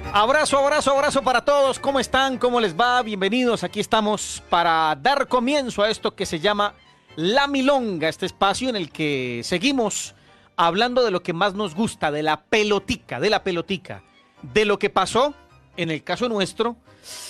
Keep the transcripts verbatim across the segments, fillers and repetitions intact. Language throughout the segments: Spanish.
Abrazo, abrazo, abrazo para todos. ¿Cómo están? ¿Cómo les va? Bienvenidos. Aquí estamos para dar comienzo a esto que se llama La Milonga, este espacio en el que seguimos hablando de lo que más nos gusta, de la pelotica, de la pelotica, de lo que pasó, en el caso nuestro,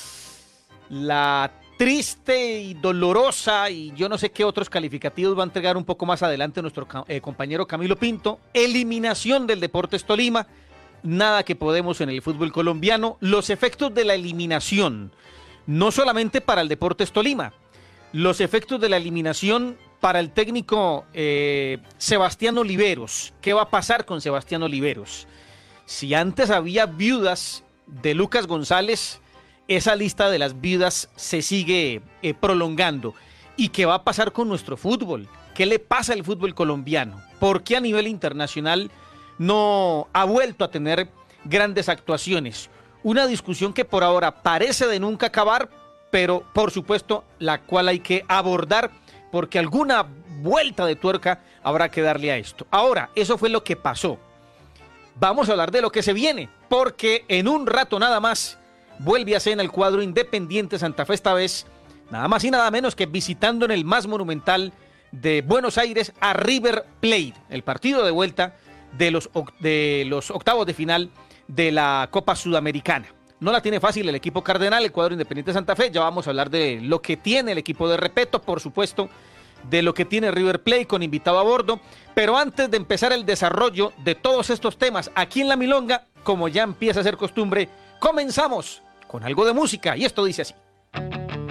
la triste y dolorosa, y yo no sé qué otros calificativos va a entregar un poco más adelante nuestro eh, compañero Camilo Pinto, eliminación del Deportes Tolima. Nada que podemos en el fútbol colombiano, los efectos de la eliminación, no solamente para el Deportes Tolima, los efectos de la eliminación para el técnico eh, Sebastián Oliveros. ¿Qué va a pasar con Sebastián Oliveros? Si antes había viudas de Lucas González, esa lista de las viudas se sigue eh, prolongando. ¿Y qué va a pasar con nuestro fútbol? ¿Qué le pasa al fútbol colombiano? ¿Por qué a nivel internacional no ha vuelto a tener grandes actuaciones? Una discusión que por ahora parece de nunca acabar, pero por supuesto la cual hay que abordar porque alguna vuelta de tuerca habrá que darle a esto. Ahora, eso fue lo que pasó. Vamos a hablar de lo que se viene, porque en un rato nada más vuelve a ser en el cuadro Independiente Santa Fe, esta vez nada más y nada menos que visitando en el más monumental de Buenos Aires a River Plate, el partido de vuelta de los, de los octavos de final de la Copa Sudamericana. No la tiene fácil el equipo cardenal, el cuadro Independiente Santa Fe. Ya vamos a hablar de lo que tiene el equipo de Repeto, por supuesto, de lo que tiene River Plate con invitado a bordo. Pero antes de empezar el desarrollo de todos estos temas aquí en La Milonga, como ya empieza a ser costumbre, comenzamos con algo de música y esto dice así.